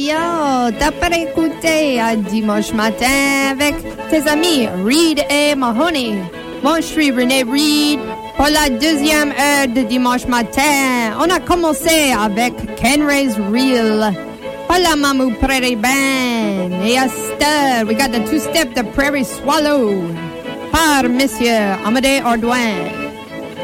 Yo, t'as pas écouté à dimanche matin avec tes amis Reed et Mahoney. Moi, je suis René Reed. Pour la deuxième heure de dimanche matin, on a commencé avec Ken Ray's Reel. Hola Mamou Prairie Band. Et à cette we got the two-step, the Prairie Swallow. Par Monsieur Amédée Ordouin.